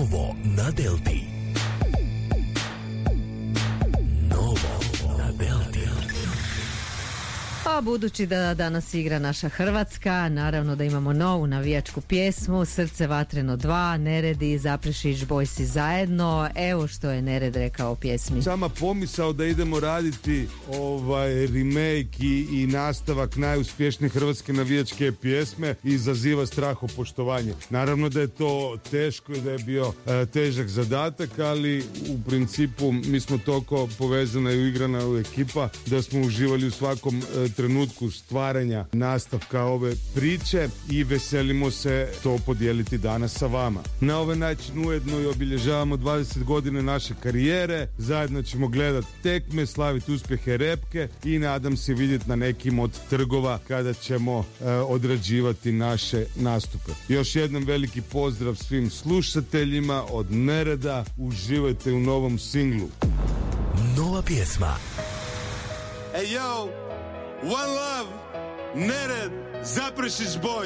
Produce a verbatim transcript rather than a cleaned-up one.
Novo na Delti. Novo na Delti. A budući da danas igra naša Hrvatska, naravno da imamo novu navijačku pjesmu, Srce vatreno dva, Nered i Zaprešić Bojsi zajedno. Evo što je Nered rekao o pjesmi. Sama pomisao da idemo raditi ovaj remake i, i nastavak najuspješnije hrvatske navijačke pjesme izaziva strahopoštovanje. Naravno da je to teško i da je bio e, težak zadatak, ali u principu mi smo toliko povezana i uigrana u ekipa da smo uživali u svakom e, trenutku stvaranja nastavka ove priče i veselimo se to podijeliti danas sa vama. Na ovaj način ujedno i obilježavamo dvadeset godina naše karijere, zajedno ćemo gledati tekme, slaviti uspjehe Repke i nadam se vidjeti na nekim od trgova kada ćemo e, odrađivati naše nastupe. Još jednom veliki pozdrav svim slušateljima od Nereda, uživajte u novom singlu. Nova pjesma. Hey yo, one love, Nered, Zaprešić Boys.